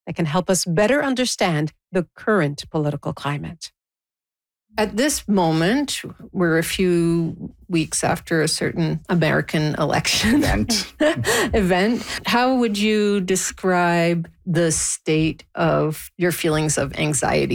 that can help us better understand the current political climate. At this moment, we're a few weeks after a certain American election event. How would you describe the state of your feelings of anxiety